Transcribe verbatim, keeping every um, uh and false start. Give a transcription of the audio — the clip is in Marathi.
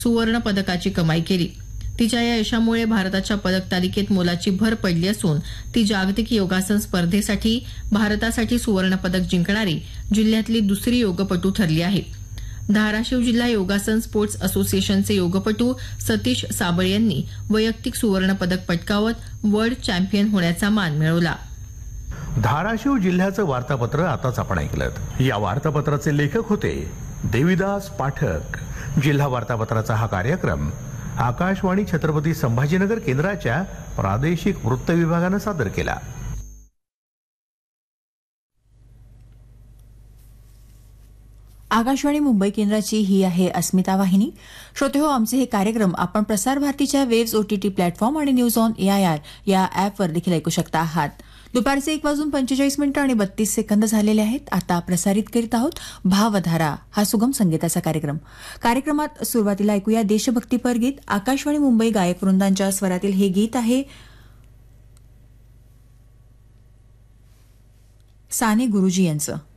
सुवर्ण पदकाची कमाई केली। तिच्या या यशामुळे भारताच्या पदक तालिकेत मोलाची भर पडली असून ती जागतिक योगासन स्पर्धेसाठी भारतासाठी सुवर्ण पदक जिंकणारी जिल्ह्यातली दुसरी योगपटू ठरली आहे। धाराशिव जिल्हा योगासन स्पोर्ट्स असोसिएशनचे योगपटू सतीश साबळे यांनी वैयक्तिक सुवर्ण पदक पटकावत वर्ल्ड चॅम्पियन होण्याचा मान मिळवला। धाराशिव जिल्ह्याचं वार्तापत्र आताच आपण ऐकलं। या वार्तापत्राचे लेखक होते देविदास पाठक। जिल्हा वार्तापत्राचा हा कार्यक्रम आकाशवाणी छत्रपती संभाजीनगर केंद्राच्या प्रादेशिक वृत्त विभागानं सादर केला। आकाशवाणी मुंबई केंद्राची ही आहे अस्मिता वाहिनी। श्रोते हो, आमचे हे कार्यक्रम आपण प्रसार भारतीच्या वेव्स ओटीटी प्लॅटफॉर्म आणि न्यूज ऑन एआयआर या ॲपवर देखील ऐकू शकता आहात। दुपारचे एक वाजून पंचेचाळीस मिनिटं आणि बत्तीस सेकंद झालेले आहेत। आता प्रसारित करीत आहोत भावधारा हा सुगम संगीताचा कार्यक्रम। कार्यक्रमात सुरुवातीला ऐकूया देशभक्तीपर गीत। आकाशवाणी मुंबई गायक वृंदांच्या स्वरातील हे गीत आहे साने गुरुजी यांचं।